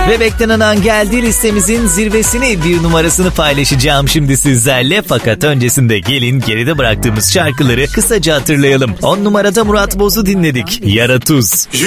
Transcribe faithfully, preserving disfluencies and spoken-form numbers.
Bebekten Anan geldi listemizin zirvesini, bir numarasını paylaşacağım şimdi sizlerle. Fakat öncesinde gelin geride bıraktığımız şarkıları kısaca hatırlayalım. on numarada Murat Boz'u dinledik. Yara Tuz.